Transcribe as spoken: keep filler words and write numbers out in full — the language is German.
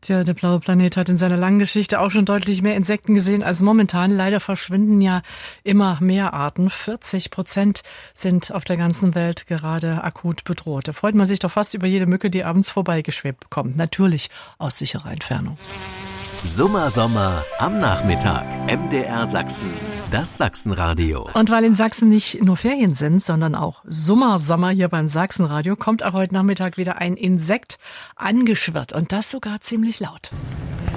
Tja, der blaue Planet hat in seiner langen Geschichte auch schon deutlich mehr Insekten gesehen als momentan. Leider verschwinden ja immer mehr Arten. vierzig Prozent sind auf der ganzen Welt gerade akut bedroht. Da freut man sich doch fast über jede Mücke, die abends vorbeigeschwebt kommt. Natürlich aus sicherer Entfernung. Summer Sommer am Nachmittag. M D R Sachsen. Das Sachsenradio. Und weil in Sachsen nicht nur Ferien sind, sondern auch Sommersommer hier beim Sachsenradio, kommt auch heute Nachmittag wieder ein Insekt angeschwirrt. Und das sogar ziemlich laut.